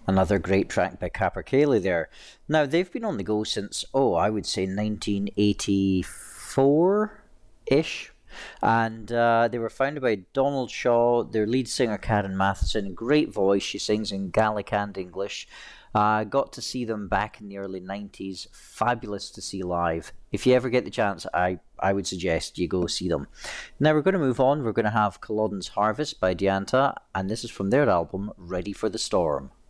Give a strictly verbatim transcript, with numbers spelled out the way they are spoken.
Another great track by Capercaillie there. Now, they've been on the go since, oh, I would say nineteen eighty-four-ish. And uh, they were founded by Donald Shaw, their lead singer Karen Matheson. Great voice, she sings in Gaelic and English. Uh, got to see them back in the early nineties. Fabulous to see live. If you ever get the chance, I, I would suggest you go see them. Now we're going to move on. We're going to have Culloden's Harvest by Dianta, and this is from their album, Ready for the Storm.